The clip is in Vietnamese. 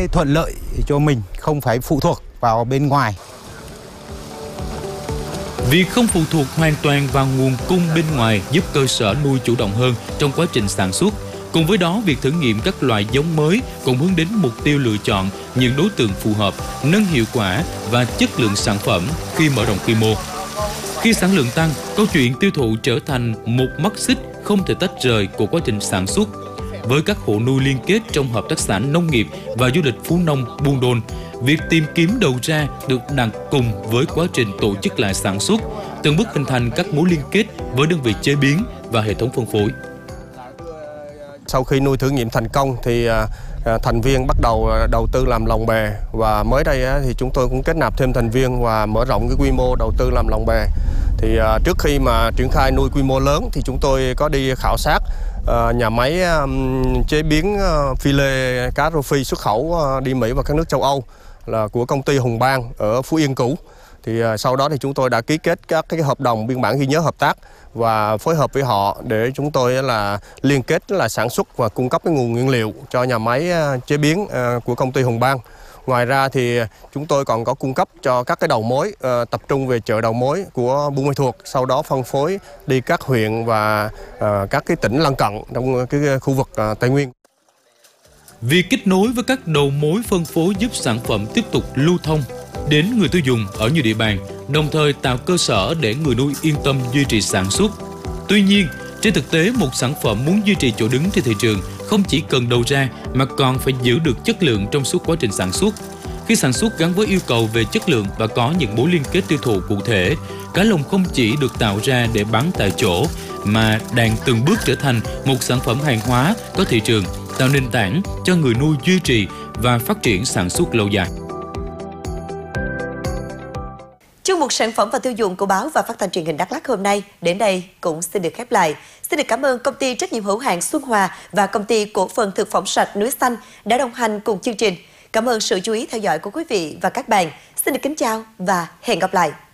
cái thuận lợi cho mình, không phải phụ thuộc vào bên ngoài. Việc không phụ thuộc hoàn toàn vào nguồn cung bên ngoài giúp cơ sở nuôi chủ động hơn trong quá trình sản xuất. Cùng với đó, việc thử nghiệm các loại giống mới cũng hướng đến mục tiêu lựa chọn những đối tượng phù hợp, nâng hiệu quả và chất lượng sản phẩm khi mở rộng quy mô. Khi sản lượng tăng, câu chuyện tiêu thụ trở thành một mắt xích không thể tách rời của quá trình sản xuất. Với các hộ nuôi liên kết trong Hợp tác xã Nông nghiệp và Du lịch Phú Nông, Buôn Đôn, việc tìm kiếm đầu ra được đặt cùng với quá trình tổ chức lại sản xuất, từng bước hình thành các mối liên kết với đơn vị chế biến và hệ thống phân phối. Sau khi nuôi thử nghiệm thành công thì thành viên bắt đầu đầu tư làm lồng bè, và mới đây thì chúng tôi cũng kết nạp thêm thành viên và mở rộng cái quy mô đầu tư làm lồng bè. Thì trước khi mà triển khai nuôi quy mô lớn thì chúng tôi có đi khảo sát nhà máy chế biến phi lê cá rô phi xuất khẩu đi Mỹ và các nước châu Âu là của công ty Hùng Bang ở Phú Yên cũ. Thì sau đó thì chúng tôi đã ký kết các cái hợp đồng biên bản ghi nhớ hợp tác và phối hợp với họ để chúng tôi là liên kết là sản xuất và cung cấp cái nguồn nguyên liệu cho nhà máy chế biến của công ty Hùng Bang. Ngoài ra thì chúng tôi còn có cung cấp cho các cái đầu mối, tập trung về chợ đầu mối của Buôn Ma Thuột, sau đó phân phối đi các huyện và các cái tỉnh lân cận trong cái khu vực Tây Nguyên. Việc kết nối với các đầu mối phân phối giúp sản phẩm tiếp tục lưu thông đến người tiêu dùng ở nhiều địa bàn, đồng thời tạo cơ sở để người nuôi yên tâm duy trì sản xuất. Tuy nhiên, trên thực tế, một sản phẩm muốn duy trì chỗ đứng trên thị trường không chỉ cần đầu ra mà còn phải giữ được chất lượng trong suốt quá trình sản xuất. Khi sản xuất gắn với yêu cầu về chất lượng và có những mối liên kết tiêu thụ cụ thể, cá lồng không chỉ được tạo ra để bán tại chỗ mà đang từng bước trở thành một sản phẩm hàng hóa có thị trường, tạo nền tảng cho người nuôi duy trì và phát triển sản xuất lâu dài. Chương mục sản phẩm và tiêu dùng của báo và phát thanh truyền hình Đắk Lắk hôm nay đến đây cũng xin được khép lại. Xin được cảm ơn công ty trách nhiệm hữu hạn Xuân Hòa và công ty cổ phần thực phẩm sạch Núi Xanh đã đồng hành cùng chương trình. Cảm ơn sự chú ý theo dõi của quý vị và các bạn. Xin được kính chào và hẹn gặp lại.